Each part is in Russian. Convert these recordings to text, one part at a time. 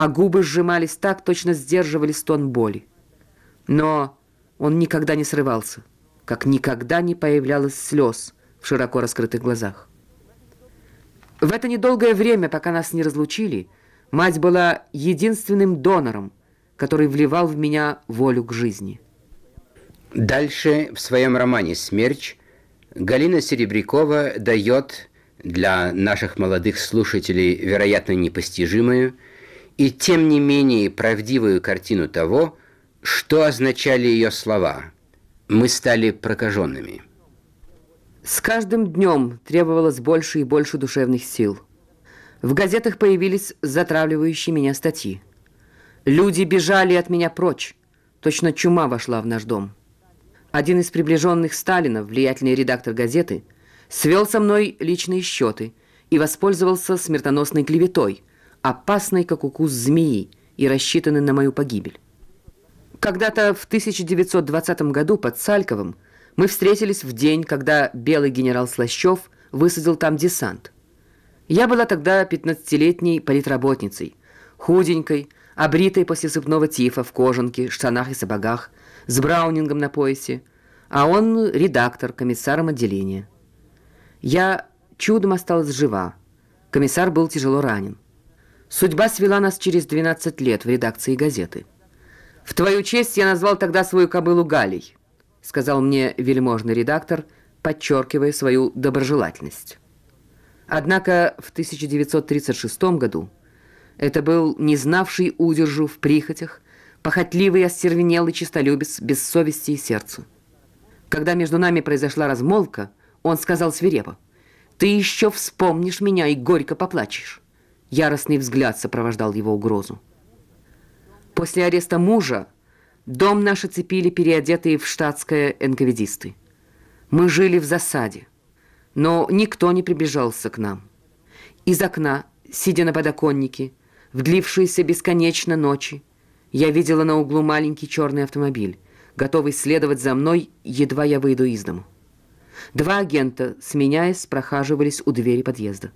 а губы сжимались так, точно сдерживали стон боли. Но он никогда не срывался, как никогда не появлялось слез в широко раскрытых глазах. В это недолгое время, пока нас не разлучили, мать была единственным донором, который вливал в меня волю к жизни. Дальше в своем романе «Смерч» Галина Серебрякова дает для наших молодых слушателей, вероятно, непостижимую и тем не менее правдивую картину того, что означали ее слова «Мы стали прокаженными». С каждым днем требовалось больше и больше душевных сил. В газетах появились затравливающие меня статьи. Люди бежали от меня прочь. Точно чума вошла в наш дом. Один из приближенных Сталина, влиятельный редактор газеты, свел со мной личные счеты и воспользовался смертоносной клеветой, опасной, как укус змеи, и рассчитанной на мою погибель. Когда-то в 1920 году под Сальковым мы встретились в день, когда белый генерал Слащев высадил там десант. Я была тогда 15-летней политработницей, худенькой, обритой после сыпного тифа в кожанке, штанах и сапогах, с браунингом на поясе, а он редактор, комиссаром отделения. Я чудом осталась жива. Комиссар был тяжело ранен. Судьба свела нас через 12 лет в редакции газеты. «В твою честь я назвал тогда свою кобылу Галей», сказал мне вельможный редактор, подчеркивая свою доброжелательность. Однако в 1936 году это был не знавший удержу в прихотях, похотливый, остервенелый честолюбец, без совести и сердца. Когда между нами произошла размолвка, он сказал свирепо: «Ты еще вспомнишь меня и горько поплачешь». Яростный взгляд сопровождал его угрозу. После ареста мужа дом наш оцепили переодетые в штатское НКВДисты. Мы жили в засаде, но никто не приближался к нам. Из окна, сидя на подоконнике, в длившиеся бесконечно ночи, я видела на углу маленький черный автомобиль, готовый следовать за мной, едва я выйду из дому. 2 агента, сменяясь, прохаживались у двери подъезда.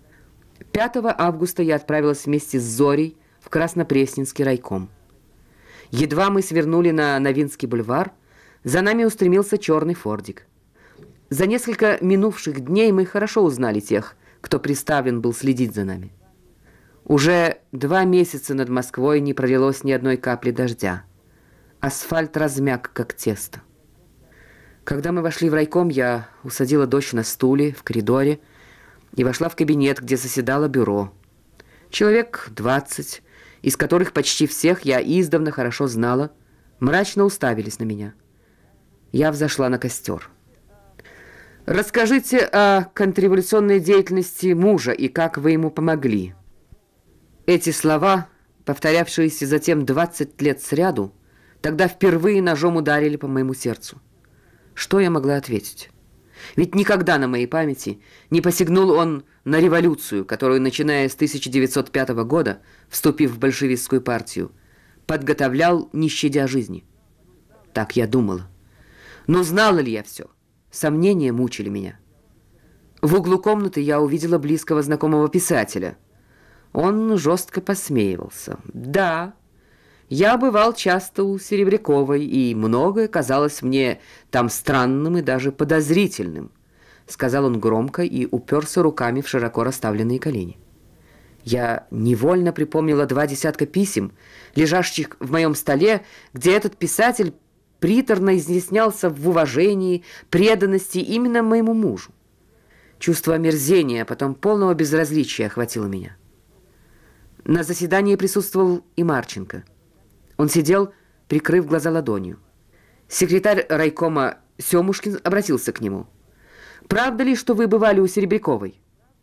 5 августа я отправилась вместе с Зорей в Краснопресненский райком. Едва мы свернули на Новинский бульвар, за нами устремился черный фордик. За несколько минувших дней мы хорошо узнали тех, кто приставлен был следить за нами. Уже 2 месяца над Москвой не пролилось ни одной капли дождя. Асфальт размяк, как тесто. Когда мы вошли в райком, я усадила дочь на стуле в коридоре и вошла в кабинет, где заседало бюро. Человек 20, из которых почти всех я издавна хорошо знала, мрачно уставились на меня. Я взошла на костер. «Расскажите о контрреволюционной деятельности мужа и как вы ему помогли». Эти слова, повторявшиеся затем 20 лет сряду, тогда впервые ножом ударили по моему сердцу. Что я могла ответить? Ведь никогда на моей памяти не посягнул он на революцию, которую, начиная с 1905 года, вступив в большевистскую партию, подготовлял, не щадя жизни. Так я думала. Но знала ли я все? Сомнения мучили меня. В углу комнаты я увидела близкого знакомого писателя. Он жестко посмеивался. «Да, я бывал часто у Серебряковой, и многое казалось мне там странным и даже подозрительным», сказал он громко и уперся руками в широко расставленные колени. Я невольно припомнила 2 десятка писем, лежащих в моем столе, где этот писатель приторно изъяснялся в уважении, преданности именно моему мужу. Чувство омерзения, а потом полного безразличия охватило меня. На заседании присутствовал и Марченко. Он сидел, прикрыв глаза ладонью. Секретарь райкома Семушкин обратился к нему. «Правда ли, что вы бывали у Серебряковой?»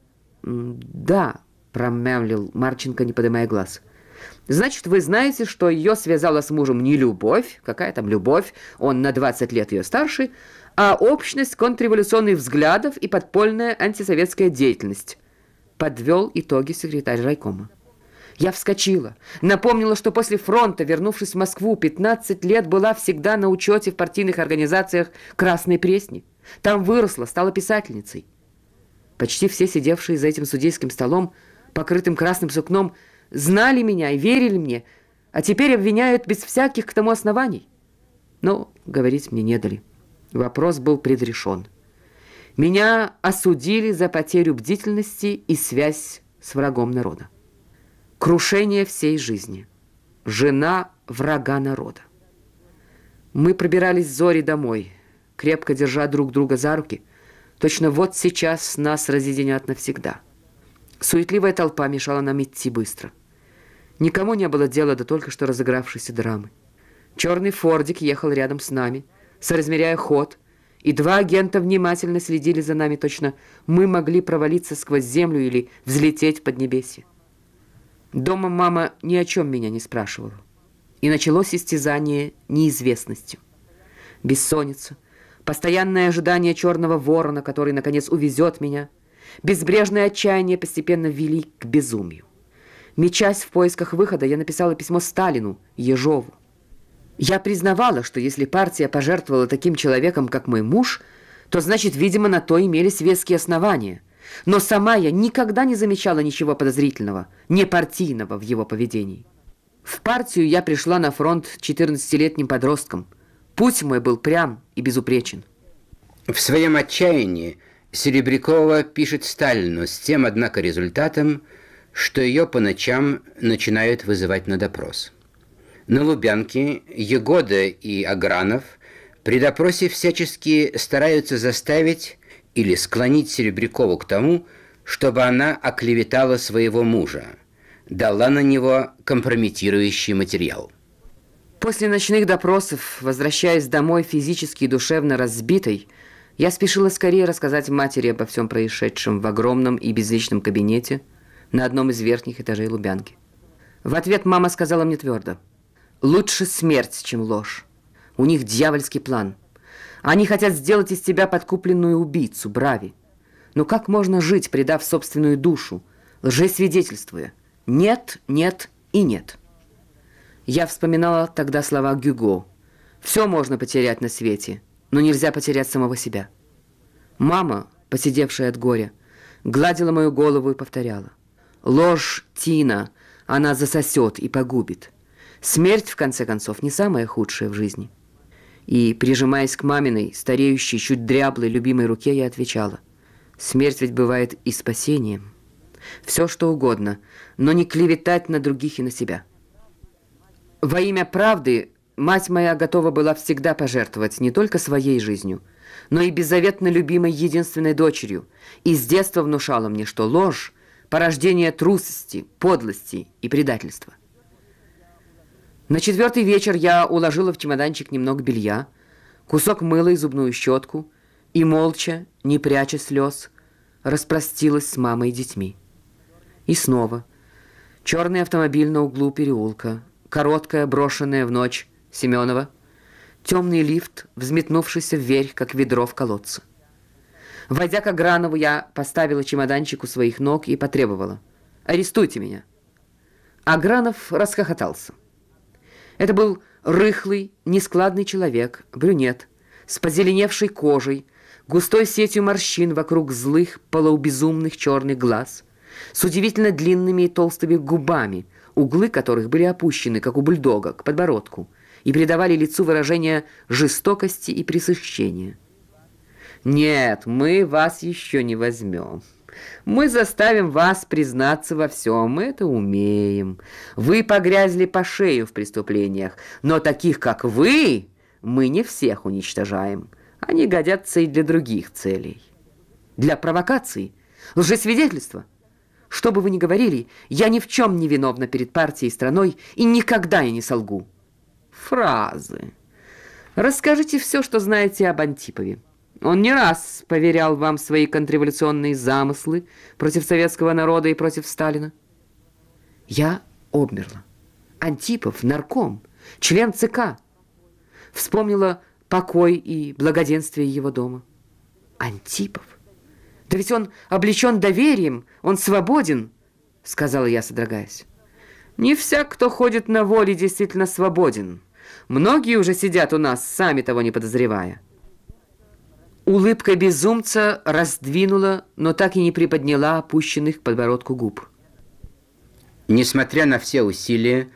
«Да», — промямлил Марченко, не поднимая глаз. «Значит, вы знаете, что ее связала с мужем не любовь, какая там любовь, он на 20 лет ее старше, а общность контрреволюционных взглядов и подпольная антисоветская деятельность», — подвел итоги секретарь райкома. Я вскочила, напомнила, что после фронта, вернувшись в Москву, 15 лет была всегда на учете в партийных организациях Красной Пресни. Там выросла, стала писательницей. Почти все сидевшие за этим судейским столом, покрытым красным сукном, знали меня и верили мне, а теперь обвиняют без всяких к тому оснований. Но говорить мне не дали. Вопрос был предрешен. Меня осудили за потерю бдительности и связь с врагом народа. Крушение всей жизни. Жена врага народа. Мы пробирались зори домой, крепко держа друг друга за руки. Точно вот сейчас нас разъединят навсегда. Суетливая толпа мешала нам идти быстро. Никому не было дела до только что разыгравшейся драмы. Черный фордик ехал рядом с нами, соразмеряя ход, и два агента внимательно следили за нами, точно мы могли провалиться сквозь землю или взлететь в поднебесье. Дома мама ни о чем меня не спрашивала. И началось истязание неизвестностью. Бессонница, постоянное ожидание черного ворона, который, наконец, увезет меня, безбрежное отчаяние постепенно вели к безумию. Мечась в поисках выхода, я написала письмо Сталину, Ежову. Я признавала, что если партия пожертвовала таким человеком, как мой муж, то, значит, видимо, на то имелись веские основания. Но сама я никогда не замечала ничего подозрительного, непартийного в его поведении. В партию я пришла на фронт 14-летним подростком. Путь мой был прям и безупречен. В своем отчаянии Серебрякова пишет Сталину с тем, однако, результатом, что ее по ночам начинают вызывать на допрос. На Лубянке Егода и Агранов при допросе всячески стараются заставить или склонить Серебрякову к тому, чтобы она оклеветала своего мужа, дала на него компрометирующий материал. После ночных допросов, возвращаясь домой физически и душевно разбитой, я спешила скорее рассказать матери обо всем происшедшем в огромном и безличном кабинете на одном из верхних этажей Лубянки. В ответ мама сказала мне твердо: «Лучше смерть, чем ложь. У них дьявольский план. Они хотят сделать из тебя подкупленную убийцу, брави. Но как можно жить, предав собственную душу, лжесвидетельствуя? Нет, нет и нет». Я вспоминала тогда слова Гюго. «Все можно потерять на свете, но нельзя потерять самого себя». Мама, посидевшая от горя, гладила мою голову и повторяла: «Ложь, Тина, она засосет и погубит. Смерть, в конце концов, не самое худшее в жизни». И, прижимаясь к маминой, стареющей, чуть дряблой, любимой руке, я отвечала: «Смерть ведь бывает и спасением. Все, что угодно, но не клеветать на других и на себя». Во имя правды мать моя готова была всегда пожертвовать не только своей жизнью, но и беззаветно любимой единственной дочерью, и с детства внушала мне, что ложь – порождение трусости, подлости и предательства. На четвертый вечер я уложила в чемоданчик немного белья, кусок мыла и зубную щетку, и молча, не пряча слез, распростилась с мамой и детьми. И снова черный автомобиль на углу переулка, короткая, брошенная в ночь Семенова, темный лифт, взметнувшийся вверх, как ведро в колодце. Войдя к Агранову, я поставила чемоданчик у своих ног и потребовала: «Арестуйте меня». Агранов расхохотался. Это был рыхлый, нескладный человек, брюнет, с позеленевшей кожей, густой сетью морщин вокруг злых, полубезумных черных глаз, с удивительно длинными и толстыми губами, углы которых были опущены, как у бульдога, к подбородку, и придавали лицу выражение жестокости и пресыщения. «Нет, мы вас еще не возьмем. Мы заставим вас признаться во всем, мы это умеем. Вы погрязли по шею в преступлениях, но таких, как вы, мы не всех уничтожаем. Они годятся и для других целей. Для провокаций, лжесвидетельства. Что бы вы ни говорили, я ни в чем не виновна перед партией и страной, и никогда я не солгу». Фразы. Расскажите все, что знаете об Антипове. Он не раз поверял вам свои контрреволюционные замыслы против советского народа и против Сталина. Я обмерла. Антипов, нарком, член ЦК. Вспомнила покой и благоденствие его дома. Антипов? Да ведь он облечен доверием, он свободен, сказала я, содрогаясь. Не всяк, кто ходит на воле, действительно свободен. Многие уже сидят у нас, сами того не подозревая. Улыбка безумца раздвинула, но так и не приподняла опущенных к подбородку губ. Несмотря на все усилия,